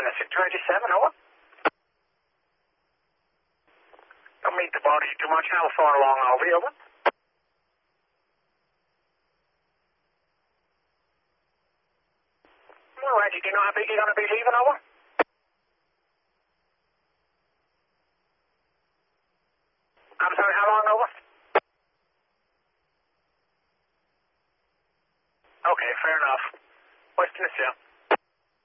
Sector 87, over. Don't meet the body too much, I'll fly along over you, over. All right, do you know how big you're going to be leaving, over? I'm sorry, how long, over? Okay, fair enough. Western, yeah.